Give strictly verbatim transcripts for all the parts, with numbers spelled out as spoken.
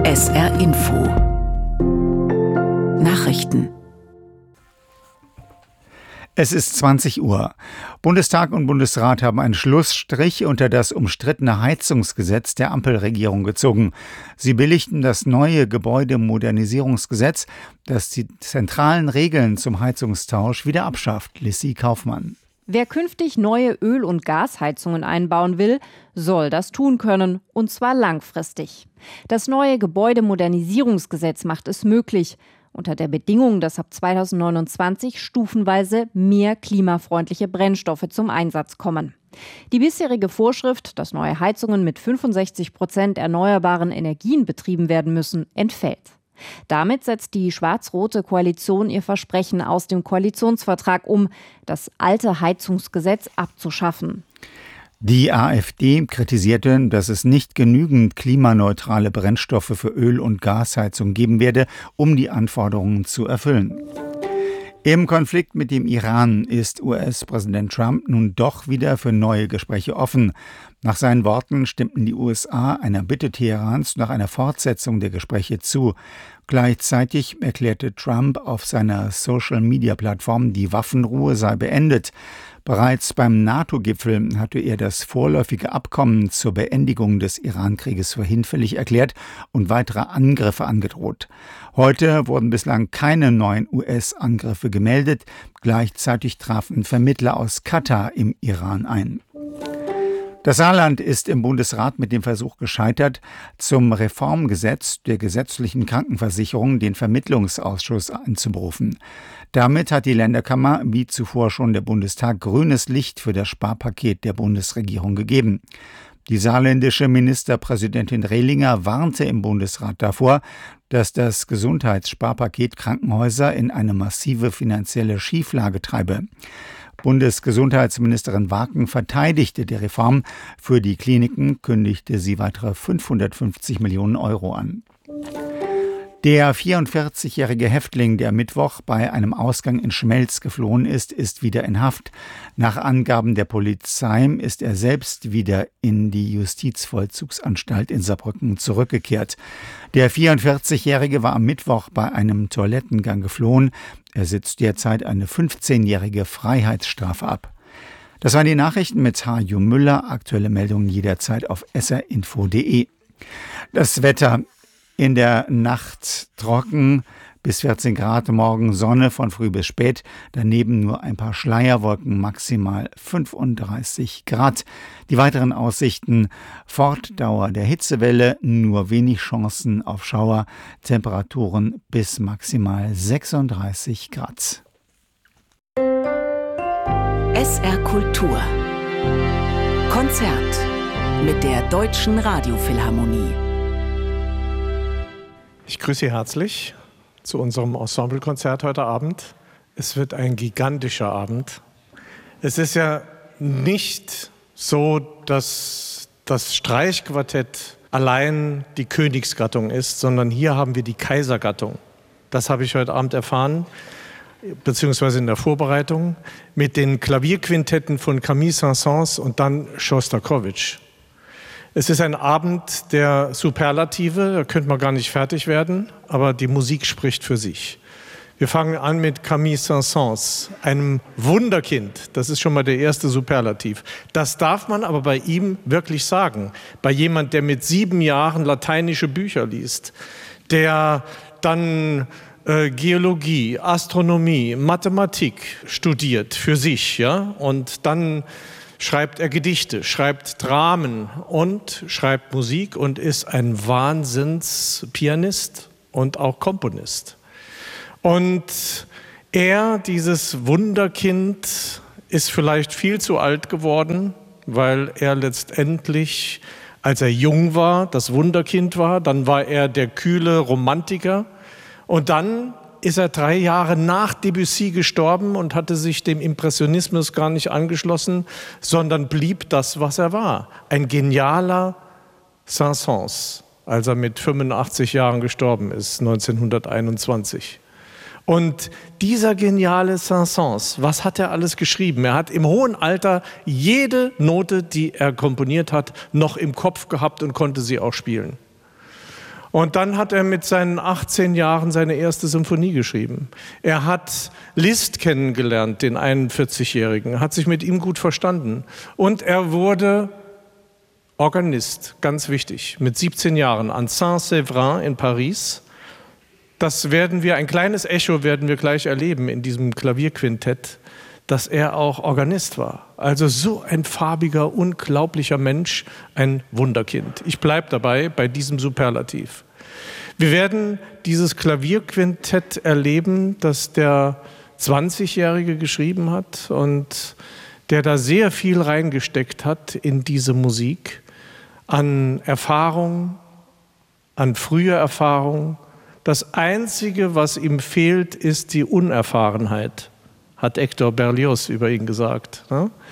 S R Info Nachrichten. Es ist zwanzig Uhr. Bundestag und Bundesrat haben einen Schlussstrich unter das umstrittene Heizungsgesetz der Ampelregierung gezogen. Sie billigten das neue Gebäudemodernisierungsgesetz, das die zentralen Regeln zum Heizungstausch wieder abschafft. Lissy Kaufmann. Wer künftig neue Öl- und Gasheizungen einbauen will, soll das tun können, und zwar langfristig. Das neue Gebäudemodernisierungsgesetz macht es möglich, unter der Bedingung, dass ab zweitausendneunundzwanzig stufenweise mehr klimafreundliche Brennstoffe zum Einsatz kommen. Die bisherige Vorschrift, dass neue Heizungen mit fünfundsechzig Prozent erneuerbaren Energien betrieben werden müssen, entfällt. Damit setzt die schwarz-rote Koalition ihr Versprechen aus dem Koalitionsvertrag um, das alte Heizungsgesetz abzuschaffen. Die AfD kritisierte, dass es nicht genügend klimaneutrale Brennstoffe für Öl- und Gasheizung geben werde, um die Anforderungen zu erfüllen. Im Konflikt mit dem Iran ist U S-Präsident Trump nun doch wieder für neue Gespräche offen. Nach seinen Worten stimmten die U S A einer Bitte Teherans nach einer Fortsetzung der Gespräche zu. Gleichzeitig erklärte Trump auf seiner Social-Media-Plattform, die Waffenruhe sei beendet. Bereits beim NATO-Gipfel hatte er das vorläufige Abkommen zur Beendigung des Iran-Krieges für hinfällig erklärt und weitere Angriffe angedroht. Heute wurden bislang keine neuen U S-Angriffe gemeldet. Gleichzeitig trafen Vermittler aus Katar im Iran ein. Das Saarland ist im Bundesrat mit dem Versuch gescheitert, zum Reformgesetz der gesetzlichen Krankenversicherung den Vermittlungsausschuss einzuberufen. Damit hat die Länderkammer, wie zuvor schon der Bundestag, grünes Licht für das Sparpaket der Bundesregierung gegeben. Die saarländische Ministerpräsidentin Rehlinger warnte im Bundesrat davor, dass das Gesundheitssparpaket Krankenhäuser in eine massive finanzielle Schieflage treibe. Bundesgesundheitsministerin Waken verteidigte die Reform. Für die Kliniken kündigte sie weitere fünfhundertfünfzig Millionen Euro an. Der vierundvierzigjährige Häftling, der Mittwoch bei einem Ausgang in Schmelz geflohen ist, ist wieder in Haft. Nach Angaben der Polizei ist er selbst wieder in die Justizvollzugsanstalt in Saarbrücken zurückgekehrt. Der vierundvierzigjährige war am Mittwoch bei einem Toilettengang geflohen. Er sitzt derzeit eine fünfzehnjährige Freiheitsstrafe ab. Das waren die Nachrichten mit Harjo Müller. Aktuelle Meldungen jederzeit auf s r info punkt d e. Das Wetter: in der Nacht trocken, bis vierzehn Grad, morgen Sonne von früh bis spät, daneben nur ein paar Schleierwolken, maximal fünfunddreißig Grad. Die weiteren Aussichten: Fortdauer der Hitzewelle, nur wenig Chancen auf Schauer, Temperaturen bis maximal sechsunddreißig Grad. S R Kultur Konzert mit der Deutschen Radiophilharmonie. Ich grüße Sie herzlich zu unserem Ensemblekonzert heute Abend. Es wird ein gigantischer Abend. Es ist ja nicht so, dass das Streichquartett allein die Königsgattung ist, sondern hier haben wir die Kaisergattung. Das habe ich heute Abend erfahren, beziehungsweise in der Vorbereitung, mit den Klavierquintetten von Camille Saint-Saëns und dann Schostakowitsch. Es ist ein Abend der Superlative, da könnte man gar nicht fertig werden, aber die Musik spricht für sich. Wir fangen an mit Camille Saint-Saëns, einem Wunderkind. Das ist schon mal der erste Superlativ. Das darf man aber bei ihm wirklich sagen. Bei jemand, der mit sieben Jahren lateinische Bücher liest, der dann äh, Geologie, Astronomie, Mathematik studiert für sich, ja, und dann schreibt er Gedichte, schreibt Dramen und schreibt Musik und ist ein Wahnsinnspianist und auch Komponist. Und er, dieses Wunderkind, ist vielleicht viel zu alt geworden, weil er letztendlich, als er jung war, das Wunderkind war. Dann war er der kühle Romantiker. Und dann ist er drei Jahre nach Debussy gestorben und hatte sich dem Impressionismus gar nicht angeschlossen, sondern blieb das, was er war. Ein genialer Saint-Saëns, als er mit fünfundachtzig Jahren gestorben ist, neunzehnhunderteinundzwanzig. Und dieser geniale Saint-Saëns, was hat er alles geschrieben? Er hat im hohen Alter jede Note, die er komponiert hat, noch im Kopf gehabt und konnte sie auch spielen. Und dann hat er mit seinen achtzehn Jahren seine erste Symphonie geschrieben. Er hat Liszt kennengelernt, den einundvierzigjährigen, hat sich mit ihm gut verstanden. Und er wurde Organist, ganz wichtig, mit siebzehn Jahren an Saint-Séverin in Paris. Das werden wir, ein kleines Echo werden wir gleich erleben in diesem Klavierquintett, dass er auch Organist war. Also so ein farbiger, unglaublicher Mensch, ein Wunderkind. Ich bleibe dabei bei diesem Superlativ. Wir werden dieses Klavierquintett erleben, das der zwanzigjährige geschrieben hat und der da sehr viel reingesteckt hat in diese Musik, an Erfahrung, an frühe Erfahrung. Das Einzige, was ihm fehlt, ist die Unerfahrenheit, hat Hector Berlioz über ihn gesagt.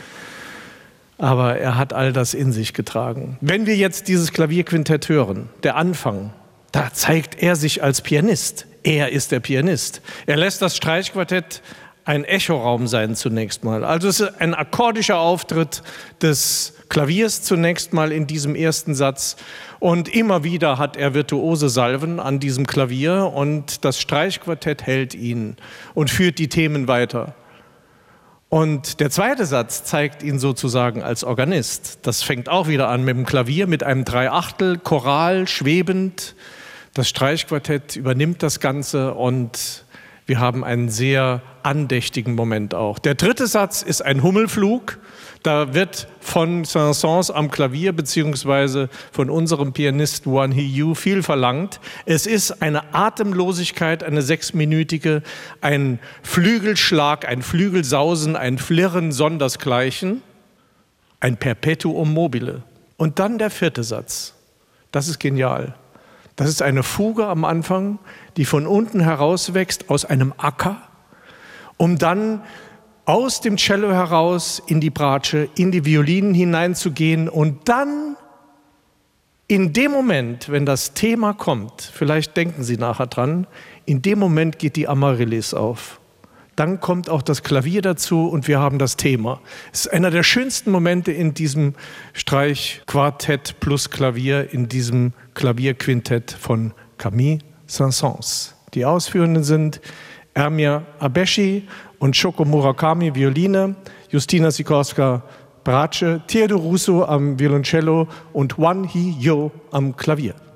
Aber er hat all das in sich getragen. Wenn wir jetzt dieses Klavierquintett hören, der Anfang, da zeigt er sich als Pianist. Er ist der Pianist. Er lässt das Streichquartett ein Echoraum sein zunächst mal. Also es ist ein akkordischer Auftritt des Klaviers zunächst mal in diesem ersten Satz. Und immer wieder hat er virtuose Salven an diesem Klavier und das Streichquartett hält ihn und führt die Themen weiter. Und der zweite Satz zeigt ihn sozusagen als Organist. Das fängt auch wieder an mit dem Klavier, mit einem Dreiachtel, Choral, schwebend. Das Streichquartett übernimmt das Ganze und wir haben einen sehr andächtigen Moment auch. Der dritte Satz ist ein Hummelflug. Da wird von Saint-Saëns am Klavier beziehungsweise von unserem Pianist Wan Hee-yu viel verlangt. Es ist eine Atemlosigkeit, eine sechsminütige, ein Flügelschlag, ein Flügelsausen, ein Flirren sondersgleichen, ein Perpetuum mobile. Und dann der vierte Satz. Das ist genial. Das ist eine Fuge am Anfang, die von unten herauswächst aus einem Acker, um dann aus dem Cello heraus in die Bratsche, in die Violinen hineinzugehen und dann in dem Moment, wenn das Thema kommt, vielleicht denken Sie nachher dran, in dem Moment geht die Amaryllis auf. Dann kommt auch das Klavier dazu und wir haben das Thema. Es ist einer der schönsten Momente in diesem Streichquartett plus Klavier, in diesem Klavierquintett von Camille Saint-Saëns. Die Ausführenden sind Ermia Abeshi und Shoko Murakami Violine, Justina Sikorska Bratsche, Theodor Russo am Violoncello und Wan Hee-yu am Klavier.